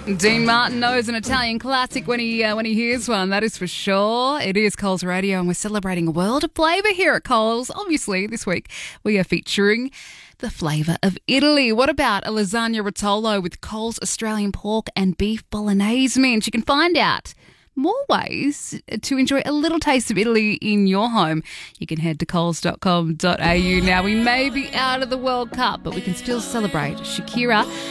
Dean Martin knows an Italian classic when he hears one, that is for sure. It is Coles Radio and we're celebrating a world of flavour here at Coles. Obviously, this week we are featuring the flavour of Italy. What about a lasagna rotolo with Coles Australian pork and beef bolognese mince? You can find out more ways to enjoy a little taste of Italy in your home. You can head to coles.com.au. Now, we may be out of the World Cup, but we can still celebrate Shakira